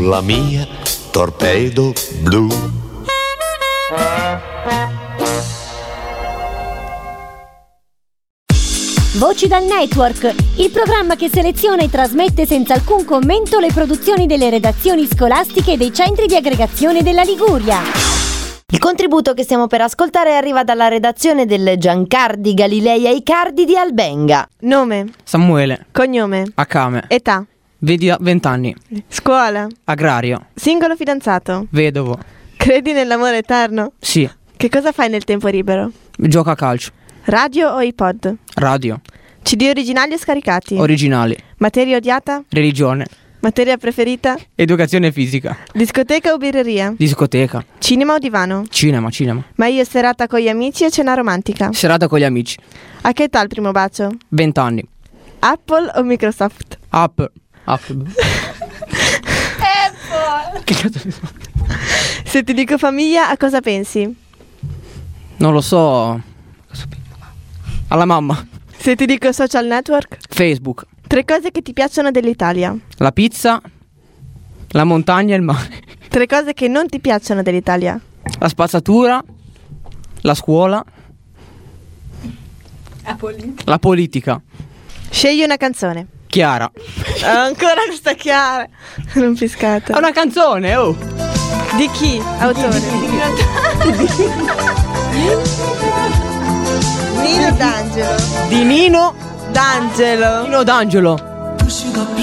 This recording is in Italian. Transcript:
La mia torpedo blu. Voci dal Network, il programma che seleziona e trasmette senza alcun commento le produzioni delle redazioni scolastiche e dei centri di aggregazione della Liguria. Il contributo che stiamo per ascoltare arriva dalla redazione del Giancardi Galilea Icardi di Albenga. Nome, Samuele, cognome, Akame, età, 20 anni, scuola, agrario, singolo fidanzato, vedovo, credi nell'amore eterno? sì, Che cosa fai nel tempo libero? gioca a calcio, Radio o iPod? radio, CD originali o scaricati? originali, Materia odiata? religione, Materia preferita? educazione fisica, Discoteca o birreria? discoteca, Cinema o divano? cinema, Ma io serata con gli amici o cena romantica? serata con gli amici, A che età il primo bacio? 20 anni, Apple o Microsoft? Apple. Apple. Che cazzo? Se ti dico famiglia, a cosa pensi? Non lo so. Alla mamma. Se ti dico social network? Facebook, 3 cose che ti piacciono dell'Italia. la pizza, la montagna e il mare, 3 cose che non ti piacciono dell'Italia. la spazzatura, la scuola, la politica. Scegli una canzone. Chiara. Ancora questa Chiara. Non piscata. È una canzone, oh. Di chi? Autore. Nino D'Angelo. Di Nino D'Angelo. D'Angelo.